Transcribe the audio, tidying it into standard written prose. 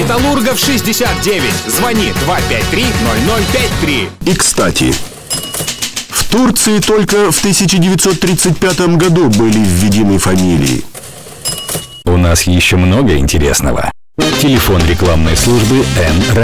Металлургов 69. Звони 253-0053. И, кстати, в Турции только в 1935 году были введены фамилии. У нас еще много интересного. Телефон рекламной службы Н.